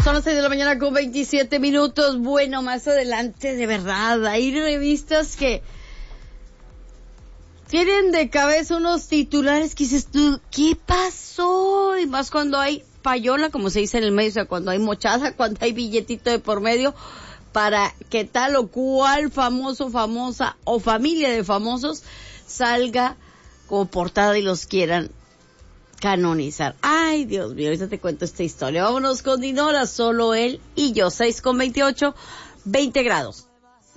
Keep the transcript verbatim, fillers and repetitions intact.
Son las seis de la mañana con veintisiete minutos. Bueno, más adelante, de verdad, hay revistas que tienen de cabeza unos titulares que dices tú, ¿qué pasó? Y más cuando hay payola, como se dice en el medio, o sea, cuando hay mochada, cuando hay billetito de por medio, para que tal o cual famoso, famosa o familia de famosos salga como portada y los quieran canonizar. Ay, Dios mío, ahorita te cuento esta historia. Vámonos con Dinora, solo él y yo, seis con veintiocho, veinte grados.